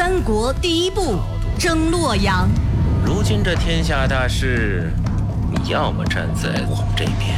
三国第一部征洛阳。 如今这天下大势，你要么站在我这边，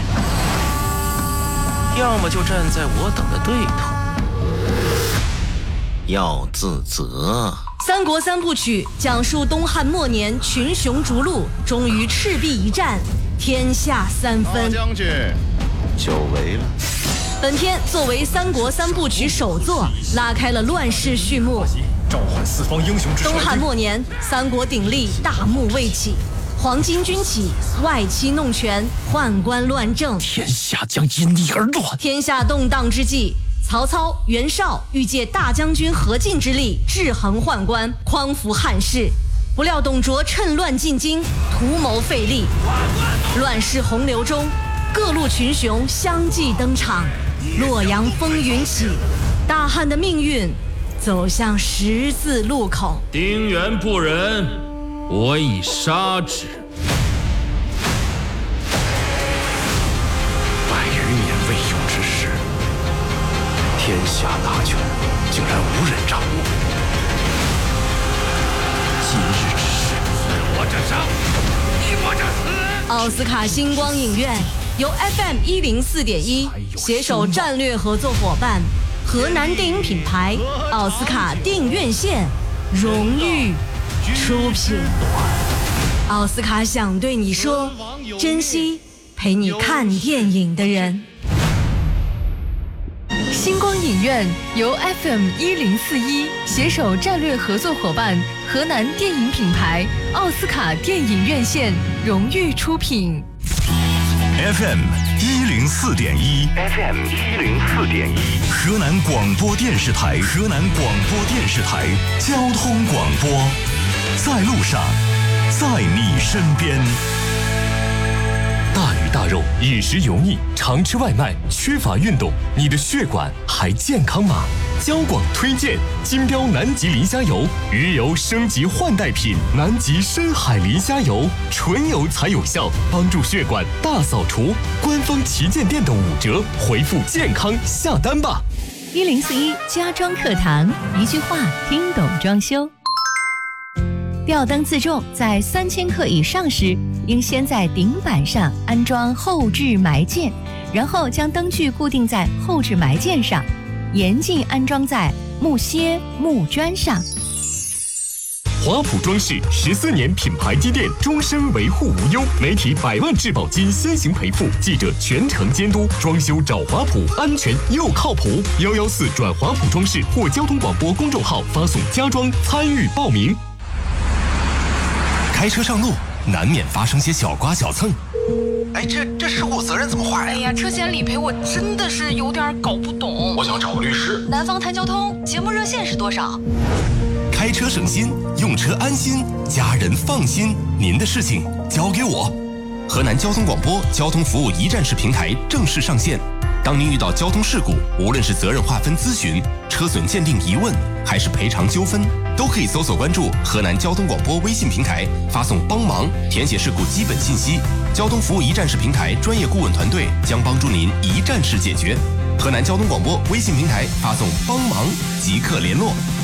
要么就站在我等的对头，要自责。 三国三部曲讲述东汉末年群雄逐鹿，终于赤壁一战，天下三分。 大将军， 久违了。 本片作为三国三部曲首作，拉开了乱世序幕。 召唤四方英雄之东汉末年，三国鼎立，大幕未起，黄巾军起，外戚弄权，宦官乱政， 天下将因你而乱。 天下动荡之际，曹操、袁绍欲借大将军何进之力制衡宦官，匡扶汉室。不料董卓趁乱进京，图谋废立。乱世洪流中，各路群雄相继登场，洛阳风云起，大汉的命运走向十字路口。 丁原不仁，我已杀之。 百余年未有之事，天下大权竟然无人掌握。今日之事， 我者生，你我者死。 奥斯卡星光影院由 FM104.1 携手战略合作伙伴河南电影品牌奥斯卡电影院线荣誉出品。奥斯卡想对你说，珍惜陪你看电影的人。 星光影院由 FM1041 携手战略合作伙伴河南电影品牌奥斯卡电影院线荣誉出品。 FM104.1 河南广播电视台交通广播，在路上，在你身边。大鱼大肉，饮食油腻，常吃外卖，缺乏运动，你的血管还健康吗？交广推荐金标南极磷虾油，鱼油升级换代品，南极深海磷虾油，纯油才有效，帮助血管大扫除。官方旗舰店的5折，回复健康下单吧。 1041家装课堂，一句话听懂装修。吊灯自重在3000克以上时，应先在顶板上安装后置埋件，然后将灯具固定在后置埋件上，严禁安装在木楔、木砖上。 华普装饰14年品牌积淀，终身维护无忧，媒体100万质保金先行赔付，记者全程监督，装修找华普，安全又靠谱。114转华普装饰或交通广播公众号发送家装参与报名。开车上路难免发生些小刮小蹭， 哎，这事故责任怎么划呀？ 哎呀，车险理赔我真的是有点搞不懂。 我想找个律师。 南方谈交通节目热线是多少？ 开车省心，用车安心，家人放心，您的事情交给我。河南交通广播交通服务一站式平台正式上线。当您遇到交通事故，无论是责任划分咨询、车损鉴定疑问，还是赔偿纠纷，都可以搜索关注河南交通广播微信平台，发送帮忙，填写事故基本信息。交通服务一站式平台专业顾问团队将帮助您一站式解决。河南交通广播微信平台发送帮忙即刻联络。